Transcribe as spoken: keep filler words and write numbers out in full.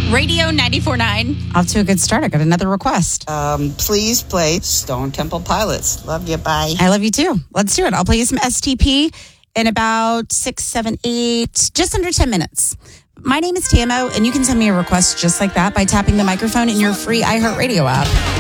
Radio ninety-four point nine. Off to a good start. I got another request. Um, please play Stone Temple Pilots. Love you. Bye. I love you too. Let's do it. I'll play you some S T P in about six, seven, eight, just under ten minutes. My name is Tamo, and you can send me a request just like that by tapping the microphone in your free iHeartRadio app.